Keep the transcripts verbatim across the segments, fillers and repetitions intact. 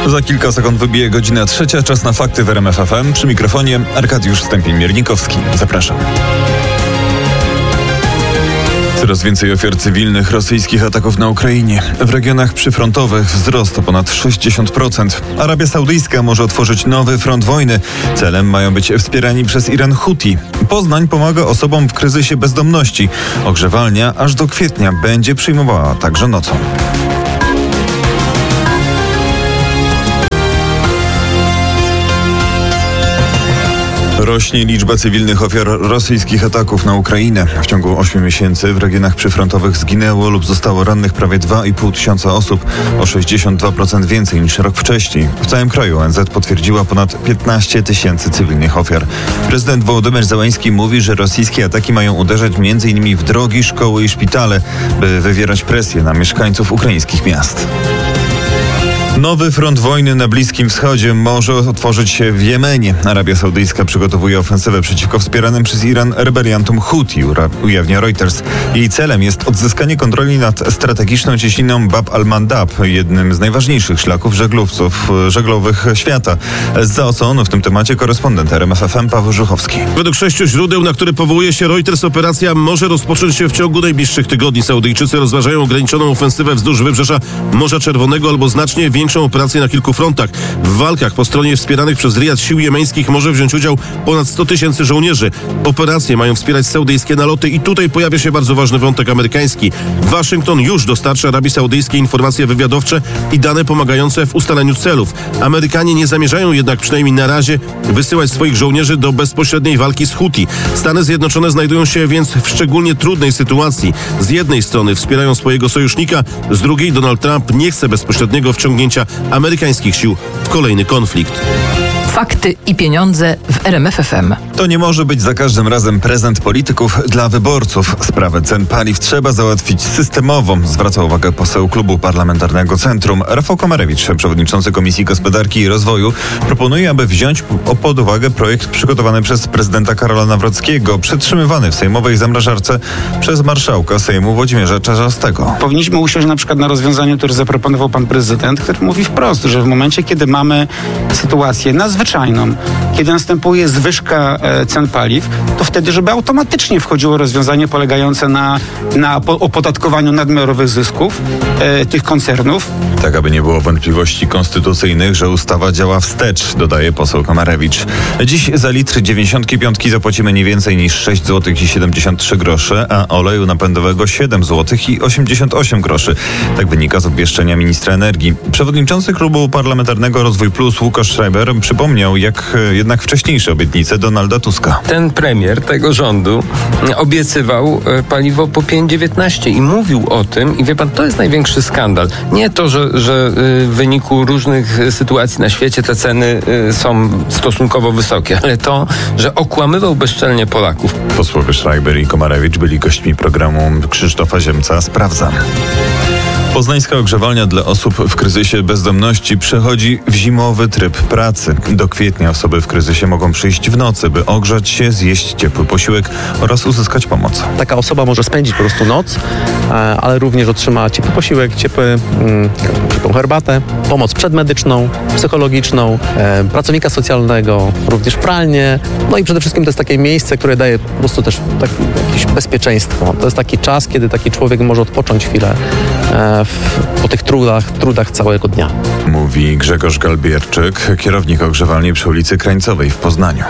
Za kilka sekund wybije godzina trzecia. Czas na fakty w R M F F M. Przy mikrofonie Arkadiusz Stępień-Miernikowski. Zapraszam. Coraz więcej ofiar cywilnych rosyjskich ataków na Ukrainie. W regionach przyfrontowych wzrost o ponad sześćdziesiąt procent. Arabia Saudyjska może otworzyć nowy front wojny. Celem mają być wspierani przez Iran Huti. Poznań pomaga osobom w kryzysie bezdomności. Ogrzewalnia aż do kwietnia będzie przyjmowała także nocą. Rośnie liczba cywilnych ofiar rosyjskich ataków na Ukrainę. W ciągu ośmiu miesięcy w regionach przyfrontowych zginęło lub zostało rannych prawie dwa i pół tysiąca osób, o sześćdziesiąt dwa procent więcej niż rok wcześniej. W całym kraju O N Z potwierdziła ponad piętnaście tysięcy cywilnych ofiar. Prezydent Wołodymyr Zełański mówi, że rosyjskie ataki mają uderzać między innymi w drogi, szkoły i szpitale, by wywierać presję na mieszkańców ukraińskich miast. Nowy front wojny na Bliskim Wschodzie może otworzyć się w Jemenie. Arabia Saudyjska przygotowuje ofensywę przeciwko wspieranym przez Iran rebeliantom Huti, ujawnia Reuters. Jej celem jest odzyskanie kontroli nad strategiczną cieśniną Bab al-Mandab, jednym z najważniejszych szlaków żeglowców żeglowych świata. Zza oceanu w tym temacie korespondent R M F F M Paweł Żuchowski. Według sześciu źródeł, na które powołuje się Reuters, operacja może rozpocząć się w ciągu najbliższych tygodni. Saudyjczycy rozważają ograniczoną ofensywę wzdłuż wybrzeża Morza Czerwonego albo znacznie większą Większą operację na kilku frontach. W walkach po stronie wspieranych przez Rijad sił jemeńskich może wziąć udział ponad sto tysięcy żołnierzy. Operacje mają wspierać saudyjskie naloty i tutaj pojawia się bardzo ważny wątek amerykański. Waszyngton już dostarcza Arabii Saudyjskiej informacje wywiadowcze i dane pomagające w ustaleniu celów. Amerykanie nie zamierzają jednak przynajmniej na razie wysyłać swoich żołnierzy do bezpośredniej walki z Huti. Stany Zjednoczone znajdują się więc w szczególnie trudnej sytuacji. Z jednej strony wspierają swojego sojusznika, z drugiej Donald Trump nie chce bezpośredniego wciągnięcia amerykańskich sił w kolejny konflikt. Fakty i pieniądze w R M F F M. To nie może być za każdym razem prezent polityków dla wyborców. Sprawę cen paliw trzeba załatwić systemowo, zwraca uwagę poseł Klubu Parlamentarnego Centrum. Rafał Komarewicz, przewodniczący Komisji Gospodarki i Rozwoju, proponuje, aby wziąć pod uwagę projekt przygotowany przez prezydenta Karola Nawrockiego, przetrzymywany w sejmowej zamrażarce przez marszałka Sejmu Włodzimierza Czarzastego. Powinniśmy usiąść na przykład na rozwiązaniu, które zaproponował pan prezydent, który mówi wprost, że w momencie, kiedy mamy sytuację nadzwyczajną, kiedy następuje zwyżka e, cen paliw, to wtedy, żeby automatycznie wchodziło rozwiązanie polegające na, na opodatkowaniu nadmiarowych zysków e, tych koncernów. Tak, aby nie było wątpliwości konstytucyjnych, że ustawa działa wstecz, dodaje poseł Komarewicz. Dziś za litr dziewięćdziesiątki piątki zapłacimy nie więcej niż sześć złotych i siedemdziesiąt trzy grosze, a oleju napędowego siedem złotych i osiemdziesiąt osiem groszy. Tak wynika z obwieszczenia ministra energii. Przewodniczący Klubu Parlamentarnego Rozwój Plus Łukasz Schreiber przypomniał, jak jednak wcześniejsze obietnice Donalda Tuska. Ten premier tego rządu obiecywał paliwo po pięć dziewiętnaście i mówił o tym, i wie pan, to jest największy skandal. Nie to, że, że w wyniku różnych sytuacji na świecie te ceny są stosunkowo wysokie, ale to, że okłamywał bezczelnie Polaków. Posłowie Schreiber i Komarewicz byli gośćmi programu Krzysztofa Ziemca Sprawdzam. Poznańska ogrzewalnia dla osób w kryzysie bezdomności przechodzi w zimowy tryb pracy. Do kwietnia osoby w kryzysie mogą przyjść w nocy, by ogrzać się, zjeść ciepły posiłek oraz uzyskać pomoc. Taka osoba może spędzić po prostu noc, ale również otrzyma ciepły posiłek, ciepły, ciepłą herbatę, pomoc przedmedyczną, psychologiczną, pracownika socjalnego, również pralnię. No i przede wszystkim to jest takie miejsce, które daje po prostu też tak, jakieś bezpieczeństwo. To jest taki czas, kiedy taki człowiek może odpocząć chwilę po tych trudach, trudach całego dnia. Mówi Grzegorz Galbierczyk, kierownik ogrzewalni przy ulicy Krańcowej w Poznaniu.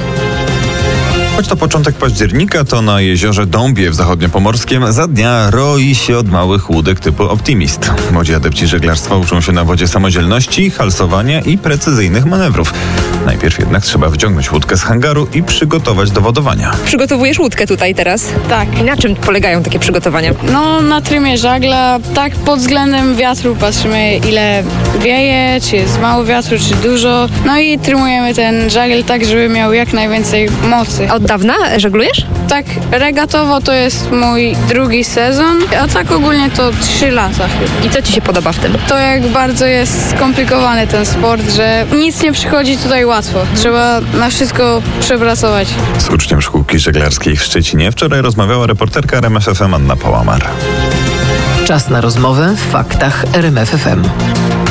Choć to początek października, to na jeziorze Dąbie w Zachodniopomorskiem za dnia roi się od małych łódek typu Optimist. Młodzi adepci żeglarstwa uczą się na wodzie samodzielności, halsowania i precyzyjnych manewrów. Najpierw jednak trzeba wyciągnąć łódkę z hangaru i przygotować do wodowania. Przygotowujesz łódkę tutaj teraz? Tak. I na czym polegają takie przygotowania? No na trymie żagla, tak pod względem wiatru patrzymy, ile wieje, czy jest mało wiatru, czy dużo. No i trymujemy ten żagiel tak, żeby miał jak najwięcej mocy. Od dawna żeglujesz? Tak, regatowo to jest mój drugi sezon, a tak ogólnie to trzy lata. I co ci się podoba w tym? To jak bardzo jest skomplikowany ten sport, że nic nie przychodzi tutaj łatwo. Trzeba na wszystko przepracować. Z uczniem szkółki żeglarskiej w Szczecinie wczoraj rozmawiała reporterka R M F F M Anna Pałamar. Czas na rozmowę w faktach R M F F M.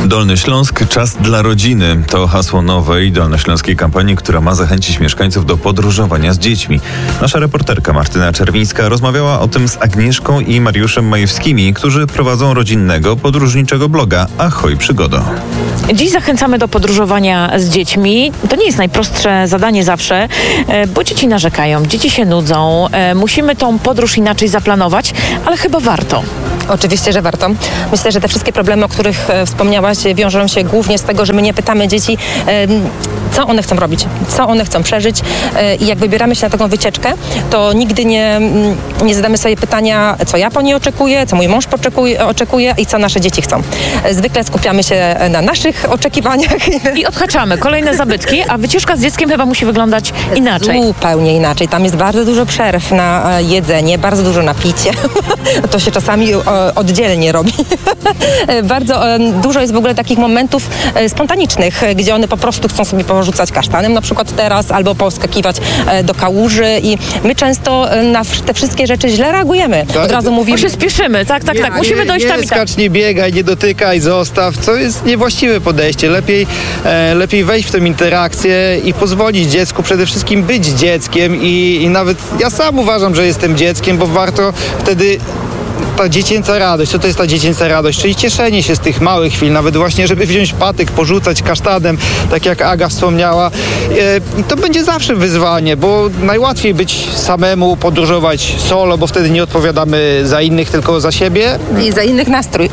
Dolny Śląsk, czas dla rodziny. To hasło nowej dolnośląskiej kampanii, która ma zachęcić mieszkańców do podróżowania z dziećmi. Nasza reporterka Martyna Czerwińska rozmawiała o tym z Agnieszką i Mariuszem Majewskimi, którzy prowadzą rodzinnego, podróżniczego bloga Ahoj Przygodo. Dziś zachęcamy do podróżowania z dziećmi. To nie jest najprostsze zadanie zawsze, bo dzieci narzekają, dzieci się nudzą. Musimy tą podróż inaczej zaplanować, ale chyba warto. Oczywiście, że warto. Myślę, że te wszystkie problemy, o których e, wspomniałaś, wiążą się głównie z tego, że my nie pytamy dzieci, e, co one chcą robić, co one chcą przeżyć e, i jak wybieramy się na taką wycieczkę, to nigdy nie, nie zadamy sobie pytania, co ja po niej oczekuję, co mój mąż poczekuje, oczekuje i co nasze dzieci chcą. E, zwykle skupiamy się na naszych oczekiwaniach. I odhaczamy kolejne zabytki, a wycieczka z dzieckiem chyba musi wyglądać inaczej. Zupełnie inaczej. Tam jest bardzo dużo przerw na jedzenie, bardzo dużo na picie. To się czasami oddzielnie robi. Bardzo dużo jest w ogóle takich momentów spontanicznych, gdzie one po prostu chcą sobie porzucać kasztanem na przykład teraz, albo poskakiwać do kałuży i my często na te wszystkie rzeczy źle reagujemy. Od razu mówimy... Bo się spieszymy, tak, tak, tak. Musimy dojść nie, tam i tam. Nie skacz, nie biegaj, nie dotykaj, zostaw. To jest niewłaściwe podejście. Lepiej, e, lepiej wejść w tę interakcję i pozwolić dziecku przede wszystkim być dzieckiem i, i nawet ja sam uważam, że jestem dzieckiem, bo warto wtedy ta dziecięca radość. Co to jest ta dziecięca radość? Czyli cieszenie się z tych małych chwil, nawet właśnie, żeby wziąć patyk, porzucać kasztanem, tak jak Aga wspomniała. I to będzie zawsze wyzwanie, bo najłatwiej być samemu, podróżować solo, bo wtedy nie odpowiadamy za innych, tylko za siebie. I za innych nastrój.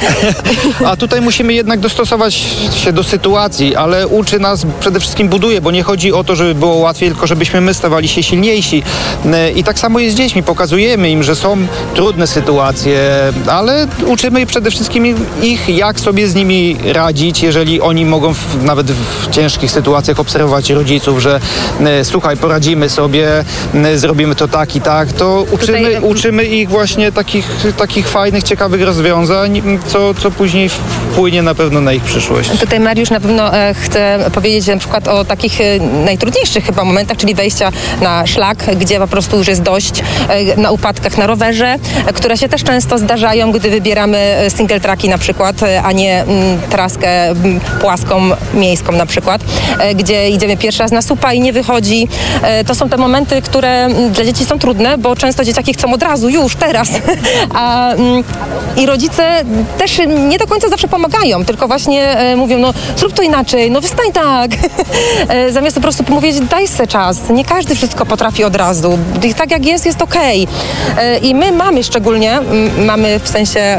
A tutaj musimy jednak dostosować się do sytuacji, ale uczy nas, przede wszystkim buduje, bo nie chodzi o to, żeby było łatwiej, tylko żebyśmy my stawali się silniejsi. I tak samo jest z dziećmi. Pokazujemy im, że są trudne sytuacje, ale uczymy przede wszystkim ich, jak sobie z nimi radzić, jeżeli oni mogą w, nawet w ciężkich sytuacjach obserwować rodziców, że e, słuchaj, poradzimy sobie, e, zrobimy to tak i tak, to uczymy, Tutaj... uczymy ich właśnie takich, takich fajnych, ciekawych rozwiązań, co, co później wpłynie na pewno na ich przyszłość. Tutaj Mariusz na pewno e, chce powiedzieć na przykład o takich e, najtrudniejszych chyba momentach, czyli wejścia na szlak, gdzie po prostu już jest dość, e, na upadkach na rowerze, e, które się też często zdarzają, gdy wybieramy single tracki na przykład, a nie m, traskę m, płaską, miejską na przykład, e, gdzie idziemy pierwszy raz na supa i nie wychodzi. E, to są te momenty, które m, dla dzieci są trudne, bo często dzieciaki chcą od razu, już, teraz. A, m, I rodzice też nie do końca zawsze pomagają, tylko właśnie e, mówią, no zrób to inaczej, no wystań tak. e, zamiast po prostu powiedzieć, daj sobie czas. Nie każdy wszystko potrafi od razu. I tak jak jest, jest okej. Okay. E, I my mamy szczególnie mamy w sensie,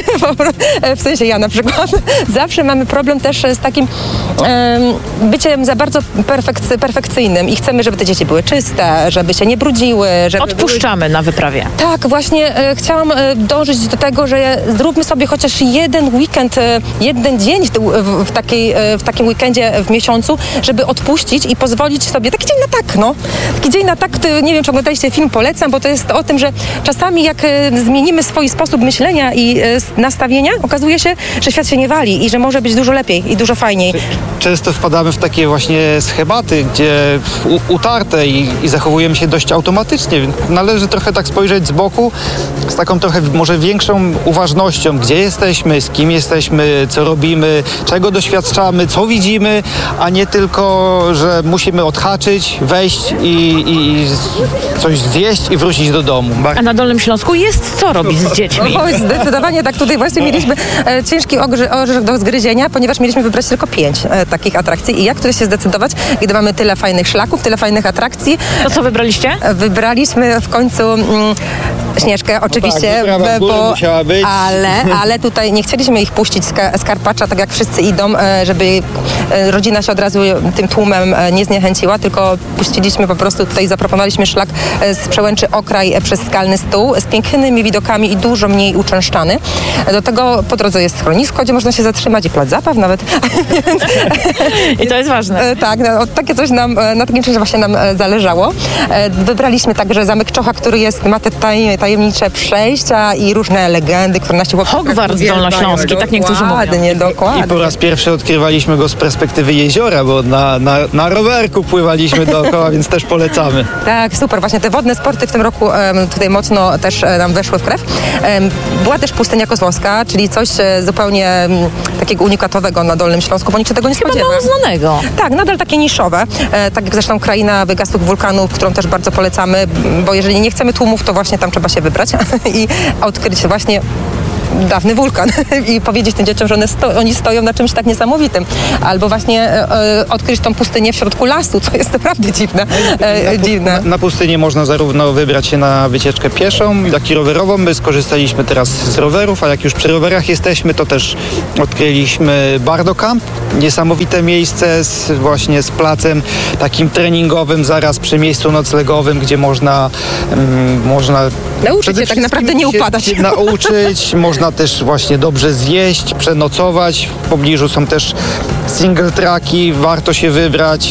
w sensie ja na przykład, zawsze mamy problem też z takim byciem za bardzo perfekcy, perfekcyjnym i chcemy, żeby te dzieci były czyste, żeby się nie brudziły. Żeby Odpuszczamy były... na wyprawie. Tak, właśnie chciałam dążyć do tego, że zróbmy sobie chociaż jeden weekend, jeden dzień w, w, takiej, w takim weekendzie w miesiącu, żeby odpuścić i pozwolić sobie, taki dzień na tak, no. Taki dzień na tak, nie wiem, czy oglądaliście film, polecam, bo to jest o tym, że czasami jak zmienimy swój sposób myślenia i y, nastawienia, okazuje się, że świat się nie wali i że może być dużo lepiej i dużo fajniej. Często wpadamy w takie właśnie schematy, gdzie u, utarte i, i zachowujemy się dość automatycznie, więc należy trochę tak spojrzeć z boku, z taką trochę może większą uważnością, gdzie jesteśmy, z kim jesteśmy, co robimy, czego doświadczamy, co widzimy, a nie tylko, że musimy odhaczyć, wejść i, i coś zjeść i wrócić do domu. A na Dolnym Śląsku jest co robić z dziećmi? No, zdecydowanie tak. Tutaj właśnie mieliśmy e, ciężki orzech do zgryzienia, ponieważ mieliśmy wybrać tylko pięć e, takich atrakcji. I jak tu się zdecydować, gdy mamy tyle fajnych szlaków, tyle fajnych atrakcji? To co wybraliście? E, wybraliśmy w końcu mm, Śnieżkę, oczywiście, no tak, bo, musiała być. ale, ale tutaj nie chcieliśmy ich puścić z, ka- z Karpacza, tak jak wszyscy idą, e, żeby e, rodzina się od razu tym tłumem e, nie zniechęciła, tylko puściliśmy po prostu, tutaj zaproponowaliśmy szlak e, z Przełęczy Okraj e, przez Skalny Stół, z pięknymi widokami i dużo mniej uczęszczany. Do tego po drodze jest schronisko, gdzie można się zatrzymać i plac zabaw nawet. I to jest ważne. E, tak, no, takie coś nam, na takim czymś właśnie nam e, zależało. E, wybraliśmy także Zamek Czocha, który jest, ma te tajne, tajemnicze przejścia i różne legendy, które nasi chłopcy Hogwart dolnośląski, tak niektórzy mówią. Dokładnie, dokładnie. I po raz pierwszy odkrywaliśmy go z perspektywy jeziora, bo na, na, na rowerku pływaliśmy dookoła, więc też polecamy. Tak, super. Właśnie te wodne sporty w tym roku em, tutaj mocno też e, nam weszły w krew. Em, była też pustynia kozłowska, czyli coś e, zupełnie em, takiego unikatowego na Dolnym Śląsku, bo nikt się tego nie Chyba spodziewa. mało znanego. Tak, nadal takie niszowe. E, tak jak zresztą kraina wygasłych wulkanów, którą też bardzo polecamy, bo jeżeli nie chcemy tłumów, to właśnie tam trzeba się wybrać i odkryć właśnie dawny wulkan i powiedzieć tym dzieciom, że one sto, oni stoją na czymś tak niesamowitym. Albo właśnie e, e, odkryć tą pustynię w środku lasu, co jest naprawdę dziwne. E, Na, dziwne. na, na pustynię można zarówno wybrać się na wycieczkę pieszą, jak i rowerową. My skorzystaliśmy teraz z rowerów, a jak już przy rowerach jesteśmy, to też odkryliśmy Bardo Camp. Niesamowite miejsce z, właśnie z placem takim treningowym zaraz przy miejscu noclegowym, gdzie można mm, można Nauczyć przede się tak naprawdę nie wszystkim upadać. Się, się nauczyć, można też właśnie dobrze zjeść, przenocować. W pobliżu są też single tracki, warto się wybrać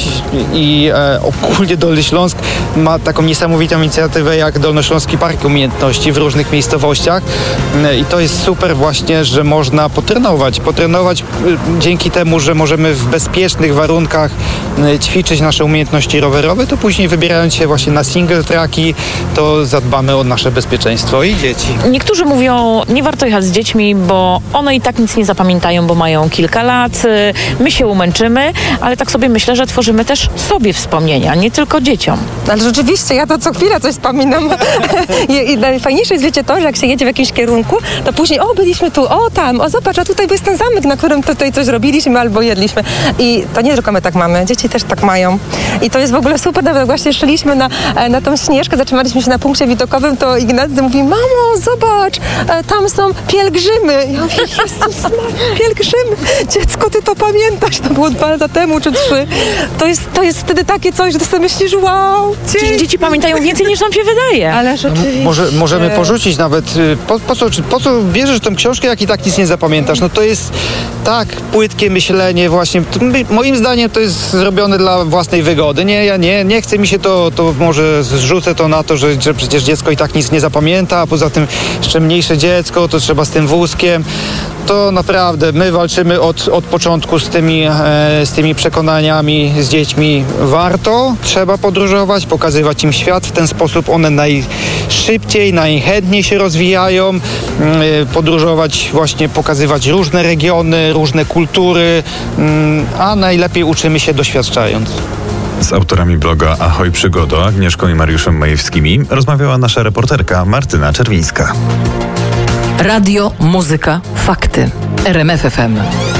i e, ogólnie Dolny Śląsk ma taką niesamowitą inicjatywę jak Dolnośląski Park Umiejętności w różnych miejscowościach e, i to jest super właśnie, że można potrenować. Potrenować e, dzięki temu, że możemy w bezpiecznych warunkach e, ćwiczyć nasze umiejętności rowerowe, to później wybierając się właśnie na single tracki, to zadbamy o nasze bezpieczeństwo i dzieci. Niektórzy mówią, nie warto jechać z dziećmi, bo one i tak nic nie zapamiętają, bo mają kilka lat. My się umęczymy, ale tak sobie myślę, że tworzymy też sobie wspomnienia, nie tylko dzieciom. Ale rzeczywiście, ja to co chwilę coś wspominam. I, I najfajniejsze jest, wiecie, to, że jak się jedzie w jakimś kierunku, to później, o, byliśmy tu, o, tam, o, zobacz, a tutaj jest ten zamek, na którym tutaj coś robiliśmy albo jedliśmy. I to nie tylko my tak mamy, dzieci też tak mają. I to jest w ogóle super, nawet właśnie szliśmy na, na tą Śnieżkę, zatrzymaliśmy się na punkcie widokowym, to Ignacy mówi, mamo, zobacz, tam są pielgrzymy. Ja mówię, Jezus Maria, pielgrzymy. Dziecko, ty to pamiętasz, to było dwa lata temu czy trzy. To jest, to jest wtedy takie coś, że ty sobie myślisz, wow, Dzieci, dzieci pamiętają więcej niż nam się wydaje. ale rzeczywiście. Może, możemy porzucić nawet, y, po, po, co, po co bierzesz tę książkę, jak i tak nic nie zapamiętasz? No to jest tak płytkie myślenie właśnie. To, my, moim zdaniem to jest zrobione dla własnej wygody. Nie, ja nie, nie chce mi się to, to może zrzucę to na to, że, że przecież dziecko i tak nic nie zapamięta, a poza tym jeszcze mniejsze dziecko, to trzeba z tym wózkiem. To naprawdę my walczymy od, od początku z tymi, e, z tymi przekonaniami z dziećmi. Warto, trzeba podróżować, pokazywać im świat. W ten sposób one najszybciej, najchętniej się rozwijają. E, podróżować, właśnie pokazywać różne regiony, różne kultury, m, a najlepiej uczymy się doświadczając. Z autorami bloga Ahoj Przygodo, Agnieszką i Mariuszem Majewskimi, rozmawiała nasza reporterka Martyna Czerwińska. Radio, muzyka, fakty. R M F F M.